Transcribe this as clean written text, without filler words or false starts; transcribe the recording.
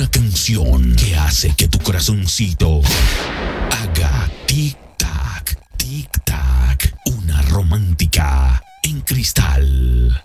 Una canción que hace que tu corazoncito haga tic-tac, tic-tac. Una romántica en cristal.